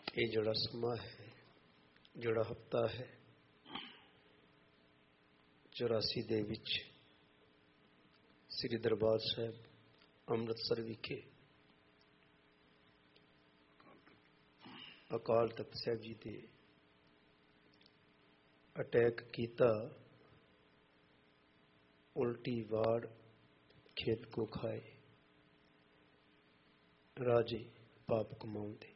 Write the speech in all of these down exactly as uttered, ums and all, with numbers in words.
ये जोड़ा समा है, जोड़ा हफ्ता है चौरासी दे विच श्री दरबार साहब अमृतसर विखे अकाल तख्त साहब जी दे अटैक कीता, उल्टी वाड़ खेत को खाए, राजे पाप कमाउंदे।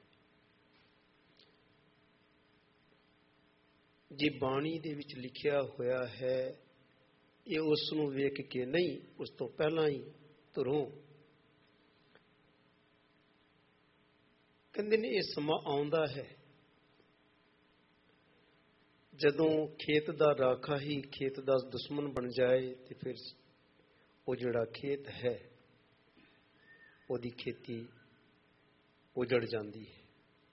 जे बाणी दे विच लिखिया होया है, ये उस नूं वेख के नहीं, उस तो पहला ही तुरों कहंदे ने ये समा आउंदा है जदों खेत दा राखा ही खेत दा दुश्मन बन जाए ते फिर वो जिहड़ा खेत है ओदी खेती उजड़ जाती है।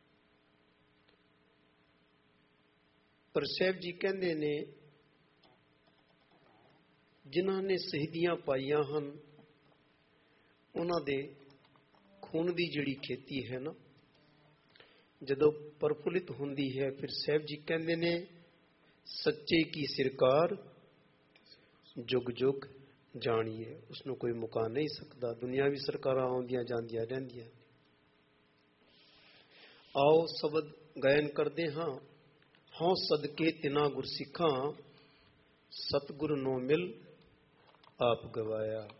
पर साहब जी कहंदे ने जिन्हां ने शहीदियां पाईयां हन उन्हां दे खून दी जिहड़ी खेती है ना, जदों प्रफुल्लित हुंदी है, फिर साहब जी कहंदे ने सच्चे की सिरकार जुग जुग जानिए, उसनों कोई मुका नहीं सकता। दुनियावी सरकारां आउंदियां जांदियां रहिंदियां। आओ शब्द गायन करदे हां, हों सदके तिना गुरसिखां, सतगुर नो मिल आप गवाया।